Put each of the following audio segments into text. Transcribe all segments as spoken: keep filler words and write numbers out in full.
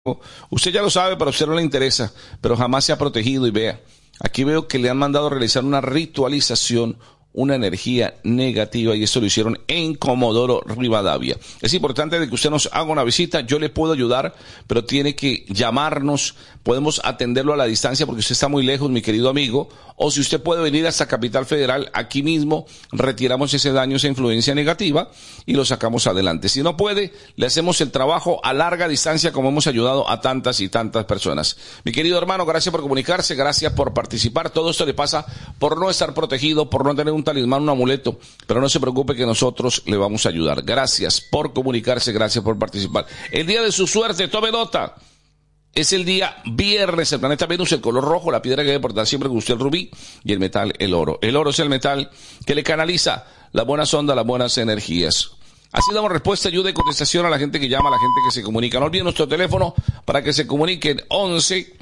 Usted ya lo sabe, pero a usted no le interesa, pero jamás se ha protegido. Y vea, aquí veo que le han mandado a realizar una ritualización, una energía negativa, y esto lo hicieron en Comodoro Rivadavia. Es importante de que usted nos haga una visita. Yo le puedo ayudar, pero tiene que llamarnos. Podemos atenderlo a la distancia porque usted está muy lejos, mi querido amigo. O si usted puede venir hasta Capital Federal, aquí mismo retiramos ese daño, esa influencia negativa y lo sacamos adelante. Si no puede, le hacemos el trabajo a larga distancia, como hemos ayudado a tantas y tantas personas. Mi querido hermano, gracias por comunicarse, gracias por participar. Todo esto le pasa por no estar protegido, por no tener un talismán, un amuleto, pero no se preocupe que nosotros le vamos a ayudar. Gracias por comunicarse, gracias por participar. El día de su suerte, tome nota. Es el día viernes, el planeta Venus, el color rojo, la piedra que debe portar siempre con usted el rubí, y el metal, el oro. El oro es el metal que le canaliza las buenas ondas, las buenas energías. Así damos respuesta, ayuda y contestación a la gente que llama, a la gente que se comunica. No olviden nuestro teléfono para que se comuniquen: once,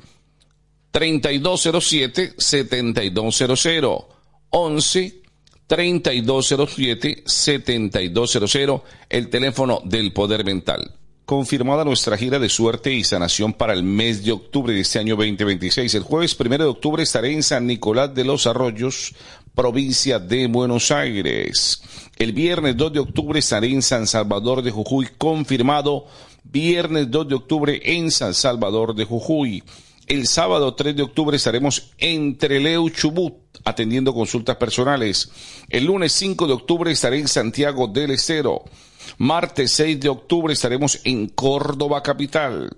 treinta y dos cero siete, setenta y dos cero cero. once, treinta y dos cero siete, setenta y dos cero cero, el teléfono del poder mental. Confirmada nuestra gira de suerte y sanación para el mes de octubre de este año veinte veintiséis. El jueves primero de octubre estaré en San Nicolás de los Arroyos, provincia de Buenos Aires. El viernes dos de octubre estaré en San Salvador de Jujuy, confirmado. Viernes dos de octubre en San Salvador de Jujuy. El sábado tres de octubre estaremos en Trelew, Chubut, atendiendo consultas personales. El lunes cinco de octubre estaré en Santiago del Estero. Martes seis de octubre estaremos en Córdoba capital.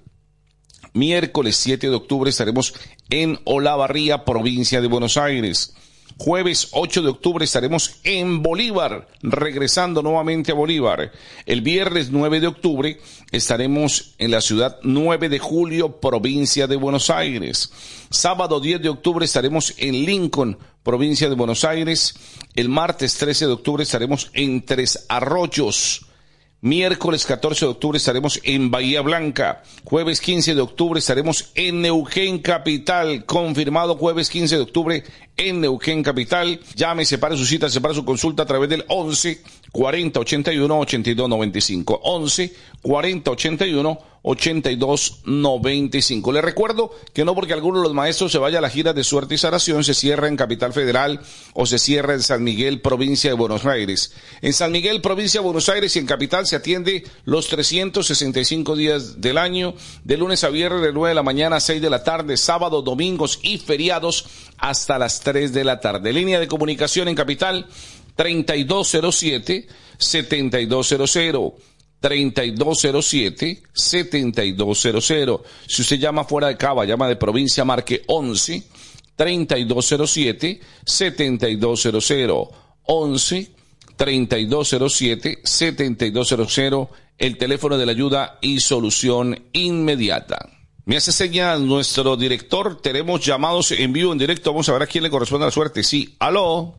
Miércoles siete de octubre estaremos en Olavarría, provincia de Buenos Aires. Jueves ocho de octubre estaremos en Bolívar, regresando nuevamente a Bolívar. El viernes nueve de octubre estaremos en la ciudad nueve de julio, provincia de Buenos Aires. Sábado diez de octubre estaremos en Lincoln, provincia de Buenos Aires. El martes trece de octubre estaremos en Tres Arroyos. Miércoles catorce de octubre estaremos en Bahía Blanca. Jueves quince de octubre estaremos en Neuquén capital. Confirmado, jueves quince de octubre en Neuquén capital. Llame, separe su cita, separe su consulta a través del once, cuarenta, ochenta y uno, ochenta y dos noventa y cinco. once, cuarenta, ochenta y uno, ochenta y dos noventa y cinco. Les recuerdo que no porque alguno de los maestros se vaya a la gira de suerte y sanación se cierra en Capital Federal o se cierra en San Miguel, provincia de Buenos Aires. En San Miguel, provincia de Buenos Aires, y en Capital se atiende los trescientos sesenta y cinco días del año, de lunes a viernes de nueve de la mañana a seis de la tarde, sábados, domingos y feriados hasta las tres de la tarde. Línea de comunicación en Capital treinta y dos cero siete, setenta y dos cero cero. treinta y dos cero siete, setenta y dos cero cero. Si usted llama fuera de Cava, llama de provincia, marque once, treinta y dos cero siete, setenta y dos cero cero. once, treinta y dos cero siete, setenta y dos cero cero, el teléfono de la ayuda y solución inmediata. Me hace señal nuestro director, tenemos llamados en vivo, en directo. Vamos a ver a quién le corresponde la suerte. Sí, aló.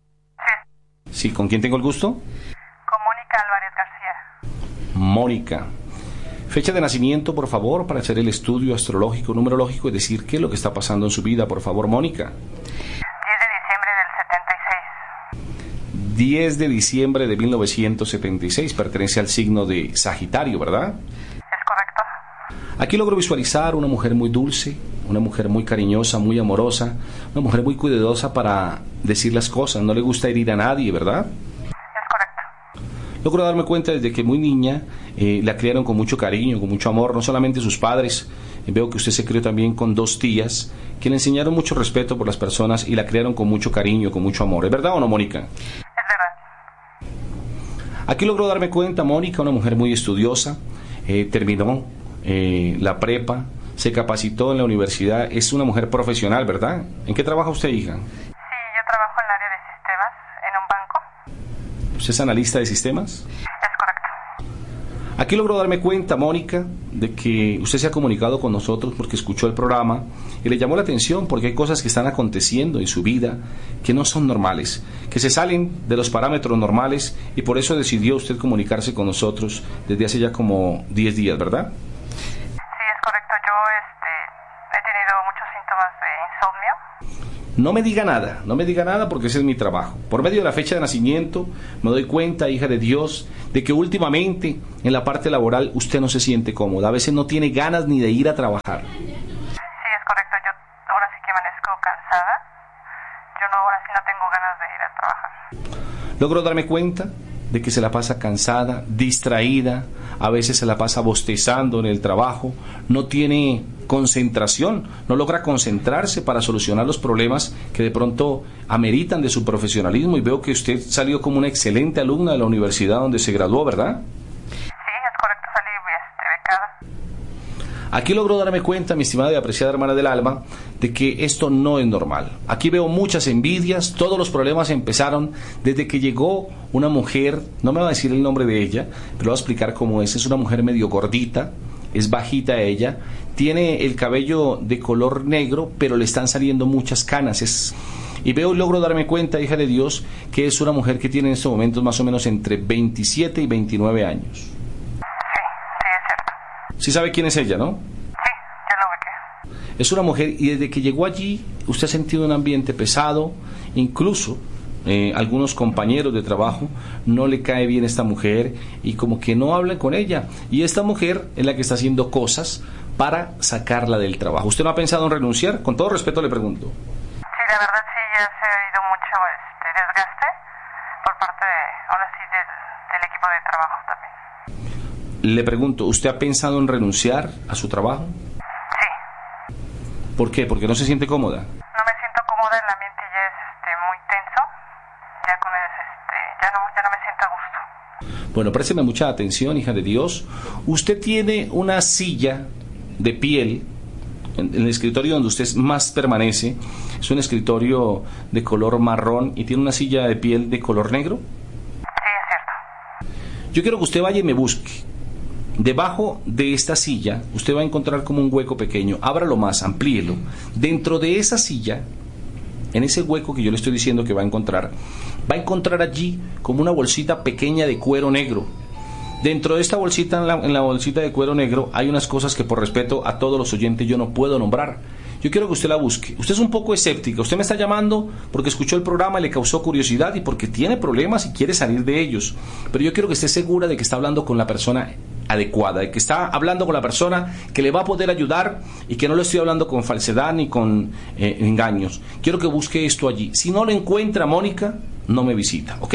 Sí, ¿con quién tengo el gusto? Con Mónica Álvarez García. Mónica. Fecha de nacimiento, por favor, para hacer el estudio astrológico, numerológico, es decir, qué es lo que está pasando en su vida, por favor, Mónica. diez de diciembre del setenta y seis. diez de diciembre de mil novecientos setenta y seis, pertenece al signo de Sagitario, ¿verdad? Es correcto. Aquí logro visualizar una mujer muy dulce, una mujer muy cariñosa, muy amorosa, una mujer muy cuidadosa para decir las cosas, no le gusta herir a nadie, ¿verdad? Es correcto. Logro darme cuenta desde que muy niña eh, la criaron con mucho cariño, con mucho amor, no solamente sus padres, eh, veo que usted se crió también con dos tías que le enseñaron mucho respeto por las personas y la criaron con mucho cariño, con mucho amor, ¿es verdad o no, Mónica? Es verdad. Aquí logro darme cuenta, Mónica, una mujer muy estudiosa, eh, terminó eh, la prepa, se capacitó en la universidad, es una mujer profesional, ¿verdad? ¿En qué trabaja usted, hija? Sí, yo trabajo en el área de sistemas, en un banco. ¿Usted es analista de sistemas? Es correcto. Aquí logro darme cuenta, Mónica, de que usted se ha comunicado con nosotros porque escuchó el programa y le llamó la atención porque hay cosas que están aconteciendo en su vida que no son normales, que se salen de los parámetros normales, y por eso decidió usted comunicarse con nosotros desde hace ya como diez días, ¿verdad? Sí, es correcto. Yo este, he tenido muchos síntomas de insomnio. No me diga nada, no me diga nada porque ese es mi trabajo. Por medio de la fecha de nacimiento me doy cuenta, hija de Dios, de que últimamente en la parte laboral usted no se siente cómoda. A veces no tiene ganas ni de ir a trabajar. Sí, es correcto. Yo ahora sí que amanezco cansada. Yo no, ahora sí no tengo ganas de ir a trabajar. Logro darme cuenta de que se la pasa cansada, distraída, a veces se la pasa bostezando en el trabajo, no tiene concentración, no logra concentrarse para solucionar los problemas que de pronto ameritan de su profesionalismo, y veo que usted salió como una excelente alumna de la universidad donde se graduó, ¿verdad? Sí, es correcto, salí este, becada. Aquí logro darme cuenta, mi estimada y apreciada hermana del alma, de que esto no es normal. Aquí veo muchas envidias, todos los problemas empezaron desde que llegó una mujer, no me va a decir el nombre de ella, pero voy a explicar cómo es. Es una mujer medio gordita, es bajita ella, tiene el cabello de color negro, pero le están saliendo muchas canas. Es... Y veo y logro darme cuenta, hija de Dios, que es una mujer que tiene en estos momentos más o menos entre veintisiete y veintinueve años. Sí, sí, es cierto. Sí sabe quién es ella, ¿no? Sí, ya lo ubiqué. Es una mujer, y desde que llegó allí, usted ha sentido un ambiente pesado, incluso eh, algunos compañeros de trabajo no le cae bien esta mujer y como que no hablan con ella. Y esta mujer es la que está haciendo cosas para sacarla del trabajo. ¿Usted no ha pensado en renunciar? Con todo respeto le pregunto. Sí, la verdad sí, ya se ha oído mucho este desgaste por parte de, ahora sí, del, del equipo de trabajo también. Le pregunto, ¿usted ha pensado en renunciar a su trabajo? Sí. ¿Por qué? ¿Porque no se siente cómoda? No me siento cómoda, el ambiente ya es este, muy tenso, ya con el, este, ya no, ya no me siento a gusto. Bueno, présteme mucha atención, hija de Dios. Usted tiene una silla de piel en el escritorio donde usted más permanece. Es un escritorio de color marrón y tiene una silla de piel de color negro. Sí, es cierto. Yo quiero que usted vaya y me busque. Debajo de esta silla usted va a encontrar como un hueco pequeño. Ábralo más, amplíelo. Dentro de esa silla, en ese hueco que yo le estoy diciendo que va a encontrar, va a encontrar allí como una bolsita pequeña de cuero negro. Dentro de esta bolsita, en la, en la bolsita de cuero negro, hay unas cosas que por respeto a todos los oyentes yo no puedo nombrar. Yo quiero que usted la busque. Usted es un poco escéptica. Usted me está llamando porque escuchó el programa, le causó curiosidad y porque tiene problemas y quiere salir de ellos. Pero yo quiero que esté segura de que está hablando con la persona adecuada, de que está hablando con la persona que le va a poder ayudar y que no le estoy hablando con falsedad ni con eh, engaños. Quiero que busque esto allí. Si no lo encuentra, Mónica, no me visita, ¿ok?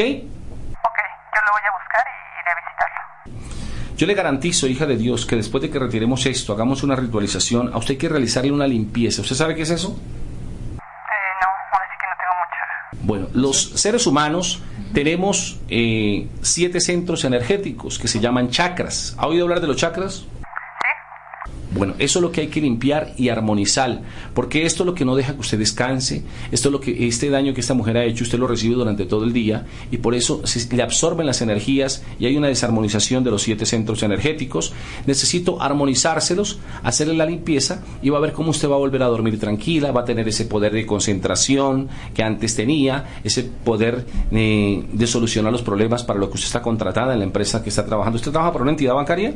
Ok, yo lo voy a buscar y iré a visitarlo. Yo le garantizo, hija de Dios, que después de que retiremos esto, hagamos una ritualización, a usted hay que realizarle una limpieza. ¿Usted sabe qué es eso? Eh, no, ahora sí que no tengo mucha. Bueno, los seres humanos tenemos eh, siete centros energéticos que se llaman chakras. ¿Ha oído hablar de los chakras? Sí. Bueno, eso es lo que hay que limpiar y armonizar, porque esto es lo que no deja que usted descanse, esto es lo que, este daño que esta mujer ha hecho, usted lo recibe durante todo el día, y por eso se le absorben las energías y hay una desarmonización de los siete centros energéticos. Necesito armonizárselos, hacerle la limpieza, y va a ver cómo usted va a volver a dormir tranquila, va a tener ese poder de concentración que antes tenía, ese poder eh, de solucionar los problemas para lo que usted está contratada en la empresa que está trabajando. ¿Usted trabaja para una entidad bancaria?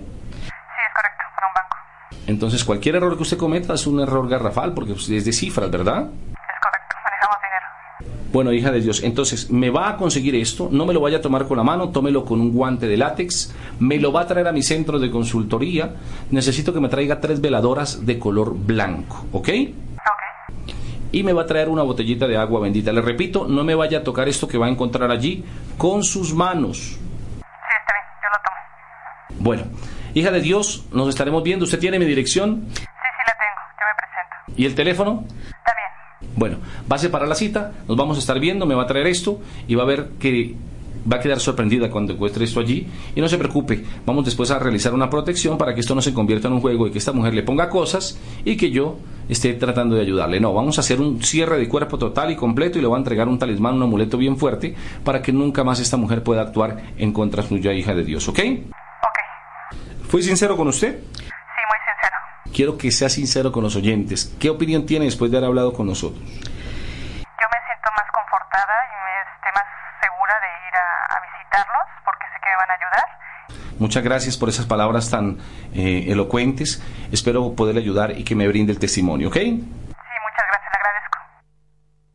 Entonces cualquier error que usted cometa es un error garrafal porque es de cifras, ¿verdad? Es correcto, manejamos dinero. Bueno, hija de Dios, entonces me va a conseguir esto, no me lo vaya a tomar con la mano, tómelo con un guante de látex, me lo va a traer a mi centro de consultoría, necesito que me traiga tres veladoras de color blanco, ¿ok? Ok. Y me va a traer una botellita de agua bendita. Le repito, no me vaya a tocar esto que va a encontrar allí con sus manos. Sí, está bien, yo lo tomo. Bueno, hija de Dios, nos estaremos viendo. ¿Usted tiene mi dirección? Sí, sí la tengo, yo me presento. ¿Y el teléfono? Está bien. Bueno, va a separar la cita, nos vamos a estar viendo, me va a traer esto y va a ver que va a quedar sorprendida cuando encuentre esto allí. Y no se preocupe, vamos después a realizar una protección para que esto no se convierta en un juego y que esta mujer le ponga cosas y que yo esté tratando de ayudarle. No, vamos a hacer un cierre de cuerpo total y completo y le voy a entregar un talismán, un amuleto bien fuerte para que nunca más esta mujer pueda actuar en contra suya, hija de Dios, ¿ok? ¿Fui sincero con usted? Sí, muy sincero. Quiero que sea sincero con los oyentes. ¿Qué opinión tiene después de haber hablado con nosotros? Yo me siento más confortada y me esté más segura de ir a, a visitarlos porque sé que me van a ayudar. Muchas gracias por esas palabras tan eh, elocuentes. Espero poderle ayudar y que me brinde el testimonio, ¿ok? Sí, muchas gracias, le agradezco.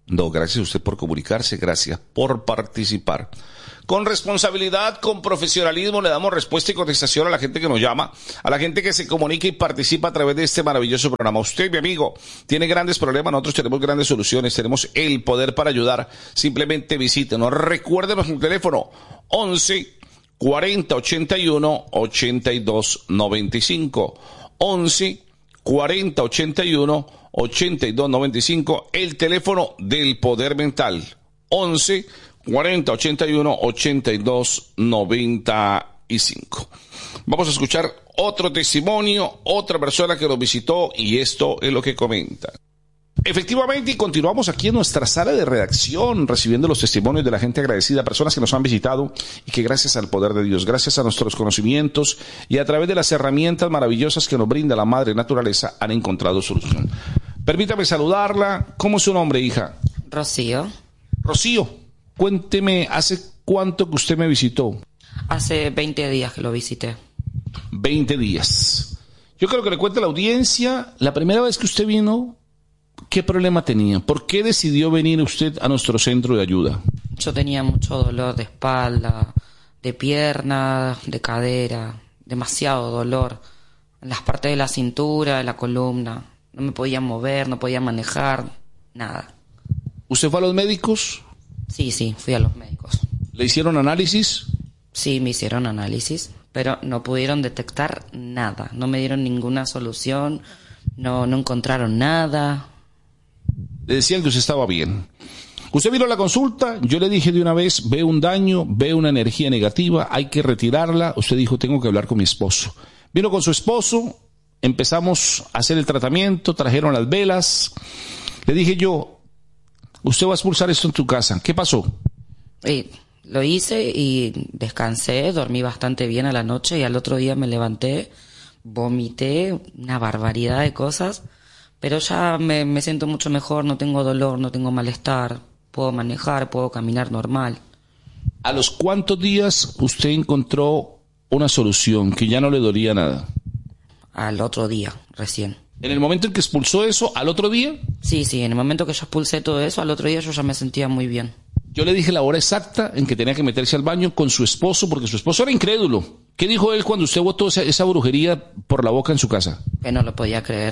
No, gracias a usted por comunicarse, gracias por participar. Con responsabilidad, con profesionalismo, le damos respuesta y contestación a la gente que nos llama, a la gente que se comunica y participa a través de este maravilloso programa. Usted, mi amigo, tiene grandes problemas, nosotros tenemos grandes soluciones, tenemos el poder para ayudar. Simplemente visítenos. Recuérdenos el teléfono once cuarenta ochenta y uno ochenta y dos noventa y cinco. once cuarenta ochenta y uno ochenta y dos noventa y cinco, el teléfono del poder mental. once cuarenta ochenta y uno ochenta y dos noventa y cinco. Vamos a escuchar otro testimonio, otra persona que nos visitó, y esto es lo que comenta. Efectivamente, y continuamos aquí en nuestra sala de redacción recibiendo los testimonios de la gente agradecida, personas que nos han visitado y que gracias al poder de Dios, gracias a nuestros conocimientos y a través de las herramientas maravillosas que nos brinda la Madre Naturaleza han encontrado solución. Permítame saludarla. ¿Cómo es su nombre, hija? Rocío. Rocío, cuénteme, ¿hace cuánto que usted me visitó? Hace veinte días que lo visité. veinte días. Yo creo que le cuente a la audiencia, la primera vez que usted vino, ¿qué problema tenía? ¿Por qué decidió venir usted a nuestro centro de ayuda? Yo tenía mucho dolor de espalda, de pierna, de cadera, demasiado dolor en las partes de la cintura, de la columna. No me podía mover, no podía manejar, nada. ¿Usted fue a los médicos? Sí, sí, fui a los médicos. ¿Le hicieron análisis? Sí, me hicieron análisis, pero no pudieron detectar nada. No me dieron ninguna solución, no, no encontraron nada. Le decían que usted estaba bien. Usted vino a la consulta, yo le dije de una vez, ve un daño, ve una energía negativa, hay que retirarla. Usted dijo, tengo que hablar con mi esposo. Vino con su esposo, empezamos a hacer el tratamiento, trajeron las velas. Le dije yo, usted va a expulsar esto en tu casa. ¿Qué pasó? Y lo hice y descansé, dormí bastante bien a la noche y al otro día me levanté, vomité una barbaridad de cosas. Pero ya me, me siento mucho mejor, no tengo dolor, no tengo malestar, puedo manejar, puedo caminar normal. ¿A los cuántos días usted encontró una solución que ya no le dolía nada? Al otro día, recién. ¿En el momento en que expulsó eso, al otro día? Sí, sí, en el momento que yo expulsé todo eso, al otro día yo ya me sentía muy bien. Yo le dije la hora exacta en que tenía que meterse al baño con su esposo, porque su esposo era incrédulo. ¿Qué dijo él cuando usted botó esa, esa brujería por la boca en su casa? Que no lo podía creer.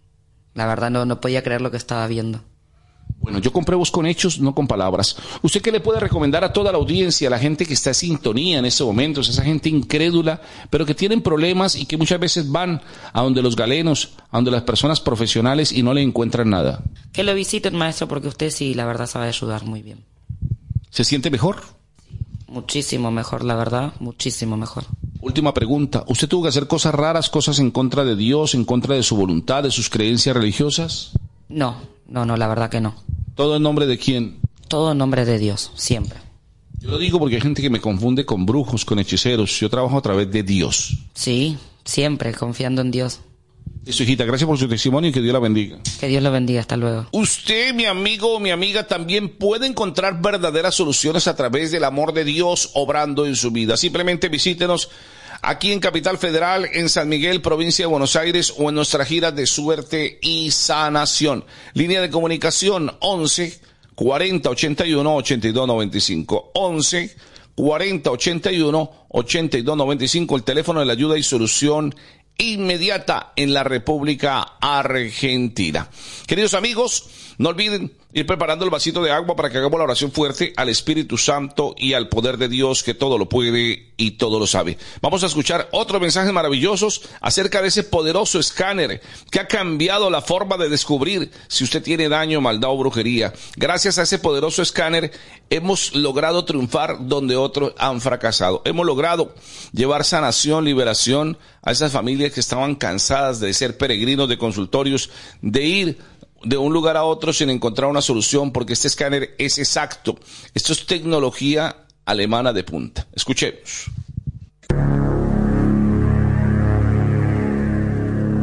La verdad no, no podía creer lo que estaba viendo. Bueno, yo compruebo con hechos, no con palabras. ¿Usted qué le puede recomendar a toda la audiencia, a la gente que está en sintonía en estos momentos, esa gente incrédula, pero que tienen problemas y que muchas veces van a donde los galenos, a donde las personas profesionales y no le encuentran nada? Que lo visiten, maestro, porque usted sí, la verdad, sabe ayudar muy bien. ¿Se siente mejor? Muchísimo mejor, la verdad, muchísimo mejor. Última pregunta. ¿Usted tuvo que hacer cosas raras, cosas en contra de Dios, en contra de su voluntad, de sus creencias religiosas? No, no, no, la verdad que no. ¿Todo en nombre de quién? Todo en nombre de Dios, siempre. Yo lo digo porque hay gente que me confunde con brujos, con hechiceros. Yo trabajo a través de Dios. Sí, siempre confiando en Dios. Eso, hijita, gracias por su testimonio y que Dios la bendiga. Que Dios lo bendiga, hasta luego. Usted, mi amigo o mi amiga, también puede encontrar verdaderas soluciones a través del amor de Dios obrando en su vida. Simplemente visítenos aquí en Capital Federal, en San Miguel, provincia de Buenos Aires, o en nuestra gira de suerte y sanación. Línea de comunicación once cuarenta ochenta y uno ochenta y dos noventa y cinco. once cuarenta ochenta y uno ochenta y dos noventa y cinco, el teléfono de la ayuda y solución inmediata en la República Argentina. Queridos amigos, no olviden ir preparando el vasito de agua para que hagamos la oración fuerte al Espíritu Santo y al poder de Dios que todo lo puede y todo lo sabe. Vamos a escuchar otros mensajes maravillosos acerca de ese poderoso escáner que ha cambiado la forma de descubrir si usted tiene daño, maldad o brujería. Gracias a ese poderoso escáner hemos logrado triunfar donde otros han fracasado. Hemos logrado llevar sanación, liberación a esas familias que estaban cansadas de ser peregrinos de consultorios, de ir de un lugar a otro sin encontrar una solución, porque este escáner es exacto. Esto es tecnología alemana de punta. Escuchemos. El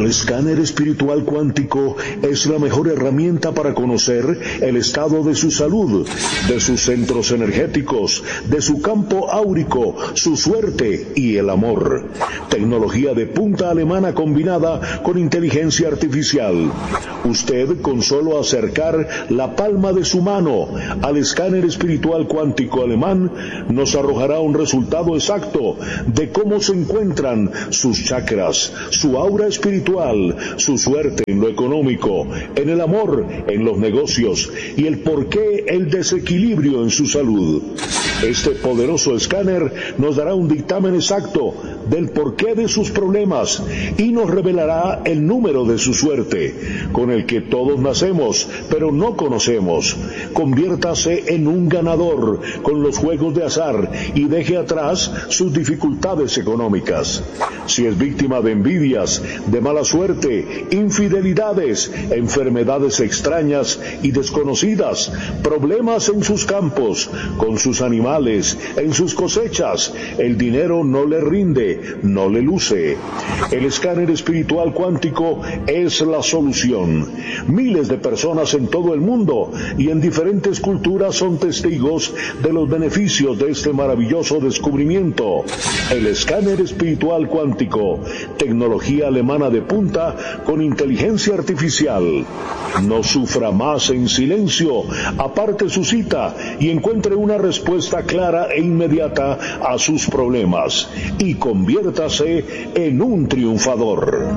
El escáner espiritual cuántico es la mejor herramienta para conocer el estado de su salud, de sus centros energéticos, de su campo áurico, su suerte y el amor. Tecnología de punta alemana combinada con inteligencia artificial. Usted, con solo acercar la palma de su mano al escáner espiritual cuántico alemán, nos arrojará un resultado exacto de cómo se encuentran sus chakras, su aura espiritual, su suerte en lo económico, en el amor, en los negocios y el porqué el desequilibrio en su salud. Este poderoso escáner nos dará un dictamen exacto del porqué de sus problemas y nos revelará el número de su suerte, con el que todos nacemos, pero no conocemos. Conviértase en un ganador con los juegos de azar y deje atrás sus dificultades económicas. Si es víctima de envidias, de mala suerte, infidelidades, enfermedades extrañas y desconocidas, problemas en sus campos, con sus animales, en sus cosechas, el dinero no le rinde, no le luce. El escáner espiritual cuántico es la solución. Miles de personas en todo el mundo y en diferentes culturas son testigos de los beneficios de este maravilloso descubrimiento. El escáner espiritual cuántico, tecnología alemana de punta con inteligencia artificial. No sufra más en silencio, aparte su cita y encuentre una respuesta clara e inmediata a sus problemas y conviértase en un triunfador.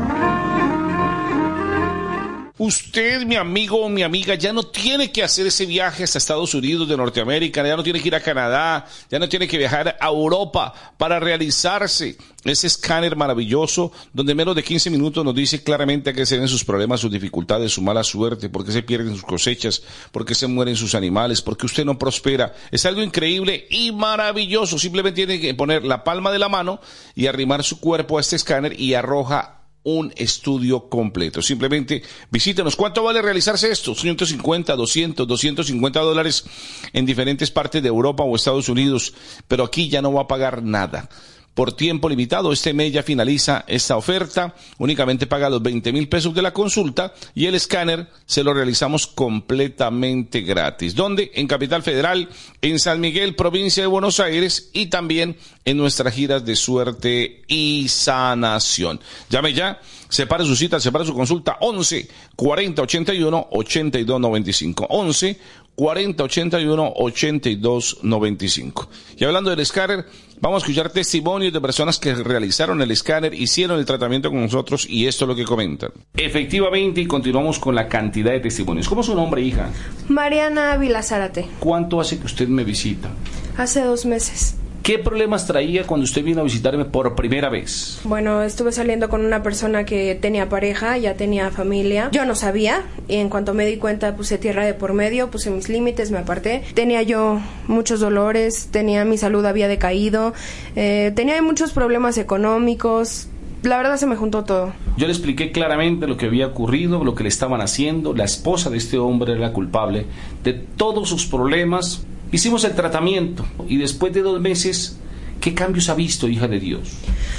Usted, mi amigo o mi amiga, ya no tiene que hacer ese viaje hasta Estados Unidos de Norteamérica, ya no tiene que ir a Canadá, ya no tiene que viajar a Europa para realizarse ese escáner maravilloso, donde en menos de quince minutos nos dice claramente a qué se deben sus problemas, sus dificultades, su mala suerte, por qué se pierden sus cosechas, por qué se mueren sus animales, por qué usted no prospera. Es algo increíble y maravilloso. Simplemente tiene que poner la palma de la mano y arrimar su cuerpo a este escáner y arroja un estudio completo. Simplemente visítenos. ¿Cuánto vale realizarse esto? ciento cincuenta, doscientos, doscientos cincuenta dólares en diferentes partes de Europa o Estados Unidos, pero aquí ya no va a pagar nada. Por tiempo limitado, este mes ya finaliza esta oferta, únicamente paga los veinte mil pesos de la consulta y el escáner se lo realizamos completamente gratis. ¿Dónde? En Capital Federal, en San Miguel, provincia de Buenos Aires y también en nuestras giras de suerte y sanación. Llame ya, separe su cita, separe su consulta, once, cuarenta, ochenta y uno, ochenta y dos noventa y cinco, once, cuarenta, ochenta y uno, ochenta y dos noventa y cinco. Y hablando del escáner, vamos a escuchar testimonios de personas que realizaron el escáner, hicieron el tratamiento con nosotros y esto es lo que comentan. Efectivamente, y continuamos con la cantidad de testimonios. ¿Cómo es su nombre, hija? Mariana Ávila Zárate. ¿Cuánto hace que usted me visita? Hace dos meses. ¿Qué problemas traía cuando usted vino a visitarme por primera vez? Bueno, estuve saliendo con una persona que tenía pareja, ya tenía familia. Yo no sabía, y en cuanto me di cuenta puse tierra de por medio, puse mis límites, me aparté. Tenía yo muchos dolores, tenía mi salud había decaído, eh, tenía muchos problemas económicos. La verdad se me juntó todo. Yo le expliqué claramente lo que había ocurrido, lo que le estaban haciendo. La esposa de este hombre era la culpable de todos sus problemas. Hicimos el tratamiento y después de dos meses, ¿qué cambios ha visto, hija de Dios?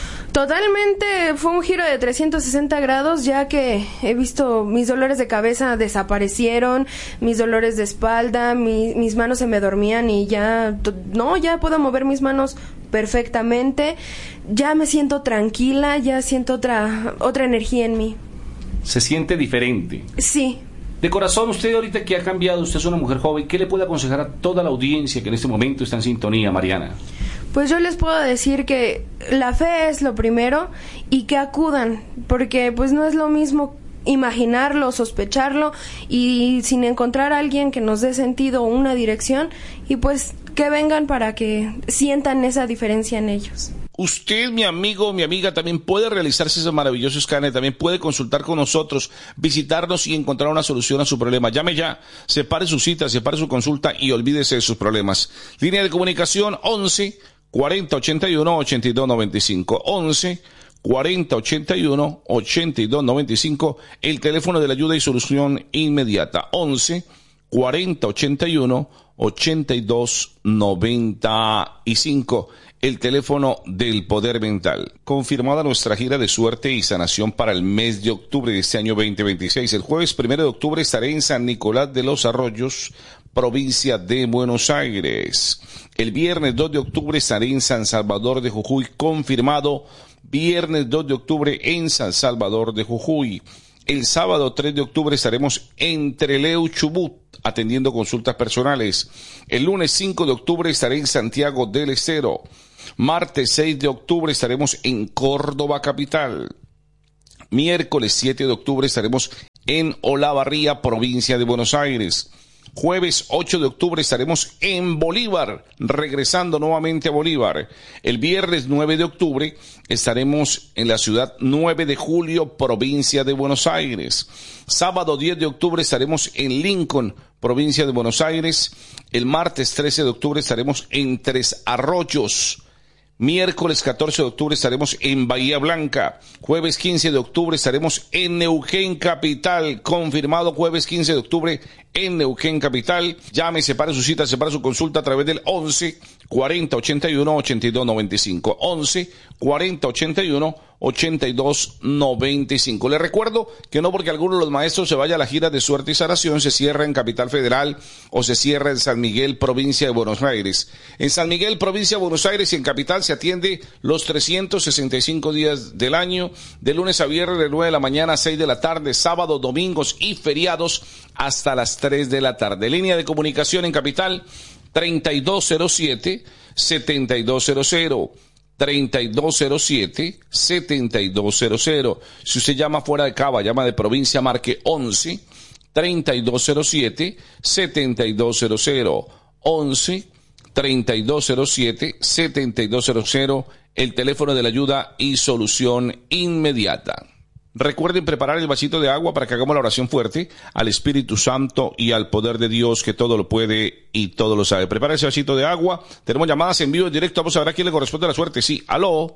Totalmente fue un giro de trescientos sesenta grados, ya que he visto mis dolores de cabeza desaparecieron, mis dolores de espalda, mi, mis manos se me dormían y ya, no, ya puedo mover mis manos perfectamente, ya me siento tranquila, ya siento otra, otra energía en mí. ¿Se siente diferente? Sí. De corazón, usted ahorita que ha cambiado, usted es una mujer joven, ¿qué le puede aconsejar a toda la audiencia que en este momento está en sintonía, Mariana? Pues yo les puedo decir que la fe es lo primero y que acudan, porque pues no es lo mismo imaginarlo, sospecharlo y sin encontrar a alguien que nos dé sentido o una dirección y pues que vengan para que sientan esa diferencia en ellos. Usted, mi amigo, mi amiga, también puede realizarse ese maravilloso escáner, también puede consultar con nosotros, visitarnos y encontrar una solución a su problema. Llame ya, separe su cita, separe su consulta y olvídese de sus problemas. Línea de comunicación once, cuarenta, ochenta y uno, ochenta y dos noventa y cinco, once, cuarenta, ochenta y uno, ochenta y dos noventa y cinco, el teléfono de la ayuda y solución inmediata, once, cuarenta, ochenta y uno, ochenta y dos noventa y cinco. el teléfono del poder mental. Confirmada nuestra gira de suerte y sanación para el mes de octubre de este año veinte veintiséis. El jueves primero de octubre estaré en San Nicolás de los Arroyos, provincia de Buenos Aires. El viernes dos de octubre estaré en San Salvador de Jujuy, confirmado. Viernes dos de octubre en San Salvador de Jujuy. El sábado tres de octubre estaremos en Trelew, Chubut, atendiendo consultas personales. El lunes cinco de octubre estaré en Santiago del Estero. Martes seis de octubre estaremos en Córdoba capital. Miércoles siete de octubre estaremos en Olavarría, provincia de Buenos Aires. Jueves ocho de octubre estaremos en Bolívar, regresando nuevamente a Bolívar. El viernes nueve de octubre estaremos en la ciudad nueve de julio, provincia de Buenos Aires. Sábado diez de octubre estaremos en Lincoln, provincia de Buenos Aires. El martes trece de octubre estaremos en Tres Arroyos. Miércoles catorce de octubre estaremos en Bahía Blanca. Jueves quince de octubre estaremos en Neuquén Capital. Confirmado jueves quince de octubre en Neuquén Capital. Llame, separe su cita, separe su consulta a través del once cuarenta ochenta y uno ochenta y dos noventa y cinco. once cuarenta ochenta y uno ochenta y dos noventa y cinco. Les recuerdo que no porque alguno de los maestros se vaya a la gira de suerte y sanación se cierra en Capital Federal o se cierra en San Miguel, provincia de Buenos Aires. En San Miguel, provincia de Buenos Aires y en Capital se atiende los trescientos sesenta y cinco días del año, de lunes a viernes de nueve de la mañana a seis de la tarde, sábados, domingos y feriados hasta las tres de la tarde. Línea de comunicación en Capital treinta y dos cero siete setenta y dos cero cero. treinta y dos cero siete setenta y dos cero cero. Si usted llama fuera de Cava, llama de provincia, marque once treinta y dos cero siete setenta y dos cero cero. once treinta y dos cero siete setenta y dos cero cero, el teléfono de la ayuda y solución inmediata. Recuerden preparar el vasito de agua para que hagamos la oración fuerte al Espíritu Santo y al poder de Dios que todo lo puede y todo lo sabe. Prepara ese vasito de agua. Tenemos llamadas en vivo en directo. Vamos a ver a quién le corresponde la suerte. Sí, aló.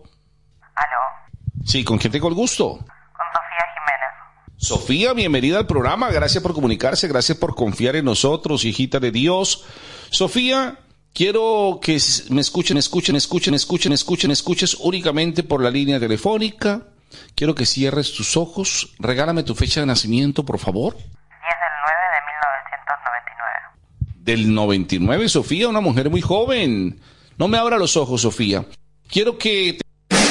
¿Aló? Sí, ¿con quién tengo el gusto? Con Sofía Jiménez. Sofía, bienvenida al programa. Gracias por comunicarse. Gracias por confiar en nosotros, hijita de Dios. Sofía, quiero que me escuchen, escuchen, escuchen, escuchen, escuchen, escuches únicamente por la línea telefónica. Quiero que cierres tus ojos. Regálame tu fecha de nacimiento, por favor. diez del nueve de mil novecientos noventa y nueve. Del noventa y nueve, Sofía, una mujer muy joven. No me abra los ojos, Sofía. Quiero que